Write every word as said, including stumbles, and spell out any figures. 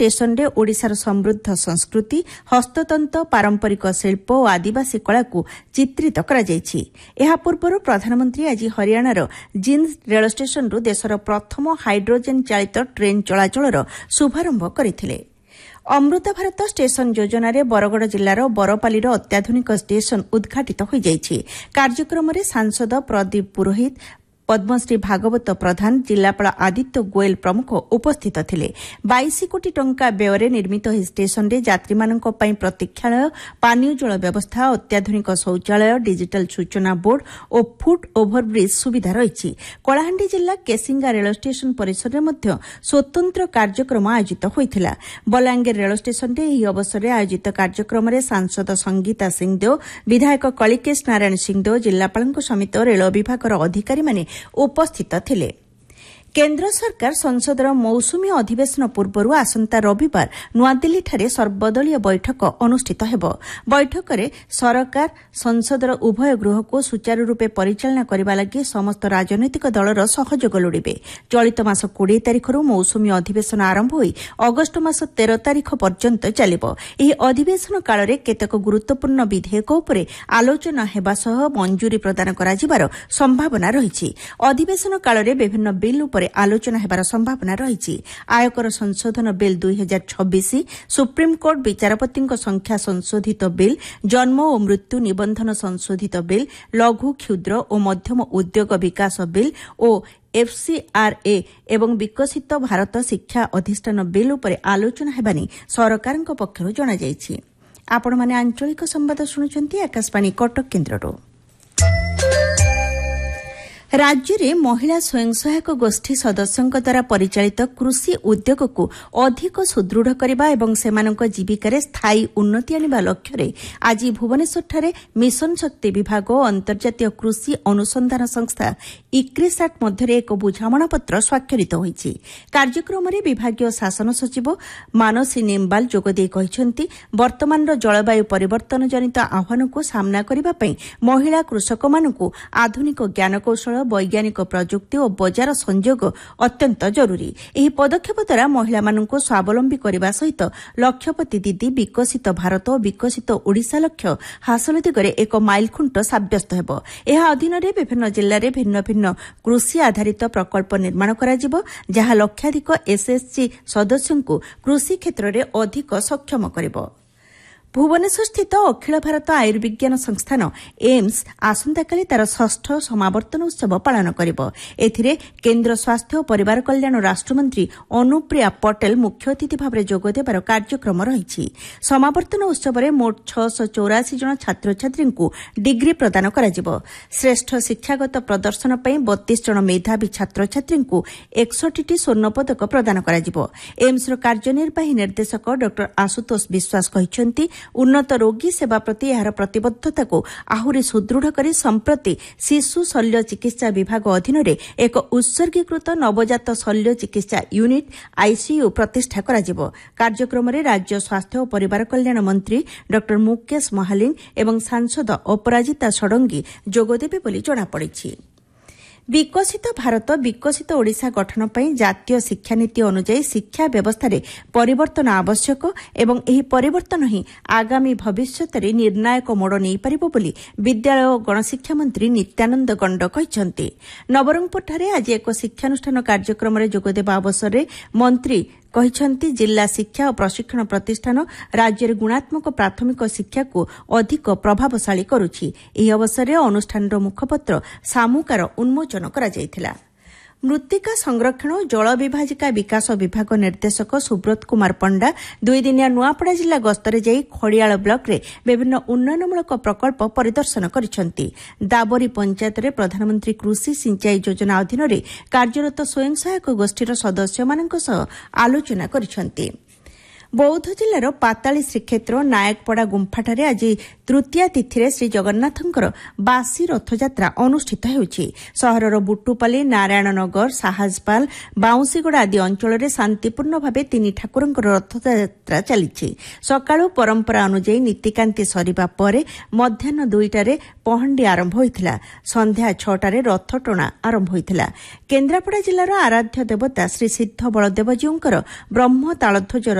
स्टेशनरे ओडिशार समृद्ध संस्कृति हस्ततंत पारंपरिक शिल्प और आदिवासी कला को चित्रित करा जायछि। एहा पूर्व प्रधानमंत्री आज हरियाणार जिंद रेल स्टेशनरु देशर प्रथम हाइड्रोजेन चालित ट्रेन चलाचलर शुभारंभ करथिले। अमृत भारत स्टेशन योजन बरगड़ जिलार बरपालीर अत्याधुनिक स्टेशन उद्घाटित हो जायछि। कार्यक्रम में सांसद प्रदीप पुरोहित, पद्मश्री भागवत प्रधान, जिलापाल आदित्य गोयल प्रमुख उपस्थित थिले। बाईस कोटी टंका व्यय निर्मित ଏହି sh ଯାତ୍ରୀମାନଙ୍କ ପାଇଁ ପ୍ରତୀକ୍ଷାଳୟ, ପାନୀୟ ଜଳ ବ୍ୟବସ୍ଥା, ଅତ୍ୟାଧୁନିକ ଶୌଚାଳୟ, ଡିଜିଟାଲ ସୂଚନା ବୋର୍ଡ ଓ ଫୁଟ୍ ଓଭରବ୍ରିଜ୍ ସୁବିଧା ରହିଛି। କଳାହାଣ୍ଡି ଜିଲ୍ଲା କେସିଙ୍ଗା ରେଳ ଷ୍ଟେସନ ପରିସରରେ ମଧ୍ୟ ସ୍ୱତନ୍ତ୍ର କାର୍ଯ୍ୟକ୍ରମ ଆୟୋଜିତ ହୋଇଥିଲା। ବଲାଙ୍ଗୀର ରେଳ ଷ୍ଟେସନରେ ଏହି ଅବସରରେ ଆୟୋଜିତ କାର୍ଯ୍ୟକ୍ରମରେ ସାଂସଦ ସଙ୍ଗୀତା ସିଂଦେଓ, ବିଧାୟକ କଳିକେଶ ନାରାୟଣ ସିଂଦେଓ, ଜିଲ୍ଲାପାଳଙ୍କ ସମେତ ରେଳ ବିଭାଗର ଅଧିକାରୀମାନେ ଉପସ୍ଥିତ ଥିଲେ। केन्द्र सरकार संसदर मौसुमी अधिवेशन पूर्व आसंता रविवार नुआदिल्लीଠାରେ सर्वदलीय बैठक अनुष्ठित हेब। बैठकରେ सरकार संसदर उभय गृहको सुचारू रूपे परिचालना करबा लागि समस्त राजनैतिक दलर सहयोग लोडिबे। चलित मास बीस तारिखରୁ मौसुमी अधिवेशन आरंभ होई अगस्त मास तेरह तारिख पर्यंत चलिबो। एही अधिवेशन कालरे केतेक गुरुत्वपूर्ण विधेयक उपरे आलोचना हेबा सह मंजूरी प्रदान कराजिबार संभावना रहिछि। अधिवेशन कालरे विभिन्न बिल उपरे आलोचना हेबार संभावना रहिछि। आयकर संशोधन बिल दुई हजार छब्बीस, सुप्रीमकोर्ट विचारपतिଙ୍କ संख्या संशोधित बिल, जन्म और मृत्यु निबंधन संशोधित बिल, लघु क्षुद्र और मध्यम उद्योग विकास बिल और एफसीआरए एवं विकसित भारत शिक्षा अधिष्ठान बिल उपरे आलोचना हेबानी सरकारଙ୍କ पक्षରୁ जणा जायछि। आपण माने आंचलिक संवाद सुनुचंती आकाशवाणी कटक केन्द्ररो। राज्य में महिला स्वयं सहायक गोष्ठी सदस्यों द्वारा परिचालित कृषि उद्योग को अधिक सुदृढ़ करने और सेमानक जीविकार स्थायी उन्नति आनिबा लक्ष्य आज भुवनेश्वर मिशन शक्ति विभाग और अंतर्जातीय कृषि अनुसंधान संस्था इक्रिसाट मध्य एक बुझामणा पत्र स्वाक्षरित होईछि। कार्यक्रम में विभागीय शासन सचिव मानसी निम्बाल जोगदे कहिसेंति वर्तमान जलवायु परिवर्तन जनित आह्वान को सामना करने पई महिला कृषक मानकु आधुनिक ज्ञानकौशल, वैज्ञानिक प्रजुक्ति और बजार संयोग अत्यंत जरूरी। एही पदक्षेप द्वारा महिला मानकु स्वावलंबी करने सहित लक्षपति दीदी विकसित भारत और विकसित ओडिशा लक्ष्य हासिल दिगरे एक माइलखुंट साब्यस्त हेब। एहा अधीन विभिन्न जिल्ला रे भिन्न भिन्न कृषि आधारित प्रकल्प निर्माण कराजिबो, जहा लक्षाधिक एसएसजी सदस्यଙ୍କୁ कृषि क्षेत्र में अधिक सक्षम करिबो। भुवनेश्वर स्थित अखिल भारत आयुर्विज्ञान संस्थान एम्स आसंताकाली तार षष्ठ समावर्तन उत्सव पालन करिबो। एथिरे केन्द्र स्वास्थ्य और परिवार कल्याण राष्ट्रमंत्री अनुप्रिया पटेल मुख्य अतिथि भाव जोग देबार कार्यक्रम रहिछि। समावर्तन उत्सव में मोट छह सौ चौरासी जन छात्र छात्री को डिग्री प्रदान कराजिबो। श्रेष्ठ शिक्षागत प्रदर्शन पर बत्तीस जन मेधावी छात्र छात्री को एकसठ टी स्वर्ण पदक प्रदान कराजिबो। एम्सर कार्यनिर्वाही निर्देशक डॉ आशुतोष विश्वास कहिसेंति उन्नत रोगी सेवा प्रति यार प्रतिबद्धता को आहुरी सुदृढ़ करी संप्रति शिशु शल्य चिकित्सा विभाग अधीन एक उत्सर्गीकृत नवजात शल्य चिकित्सा यूनिट आईसीयू प्रतिष्ठा कराजिबो। कार्यक्रम में राज्य स्वास्थ्य और परिवार कल्याण मंत्री डॉ मुकेश महालिंग एवं सांसद अपराजिता षडंगी जोगदेबे बोली जଣାपड़िछि। विकसित भारत विकसित ओडिशा गठन पर जातीय शिक्षा नीति अनुଯାयी शिक्षा व्यवस्था परिवर्तन आवश्यक एवं एही परिवर्तन ही आगामी भविष्यत निर्णायक मोड़ नहीं पारिबो बोली विद्यालय और गणशिक्षा मंत्री नित्यानंद गंड कहिसेंति। नवरंगपुरଠାରେ आज एक शिक्षानुष्ठान कार्यक्रम में जोगदेवा अवसर में मंत्री कहिसेंति जिला शिक्षा और प्रशिक्षण प्रतिष्ठान राज्य गुणात्मक प्राथमिक शिक्षा को अधिक प्रभावशाली करुछि। एही अवसर में अनुष्ठानर मुखपत्र सामुकार उन्मोचन करा जायथिला। मृत्तिका संरक्षण और जल विभाजिका विकास विभाग निर्देशक सुब्रत कुमार पंडा दुई दिनिया नुआपड़ा जिला गस्तरे जाई खड़ियाल ब्लॉक रे विभिन्न उन्नयनमूलक प्रकल्प परिदर्शन करिसेंति। दाबरी पंचायत रे प्रधानमंत्री कृषि सिंचाई योजना अधीन रे कार्यरत स्वयं सहायक गोष्ठीर सदस्यमानक सह आलोचना करिसेंति। बौद्ध जिलार पाताली श्रीक्षेत्र नायकपड़ा गुंफाठारे आज तृतीया तिथि श्री जगन्नाथंकर बासी रथयात्रा अनुष्ठित होउछि। सहरर बुट्टुपाली, नारायणनगर, साहजपाल, बाउंसीगुड़ा आदि अंचल में शांतिपूर्ण भाव तीन ठाकुरंकर रथयात्रा चली। सकाळु परंपरा अनुଯାयी नीतिकांति सरिबा परे मध्याह्न दुईटारे पहंडी आरंभ होइथिला। संध्या छटारे रथ टणा आरंभ होइथिला। केन्द्रापड़ा जिलार आराध्य देवता श्री सिद्ध बलदेवजीउंकर ब्रह्म तालध्वज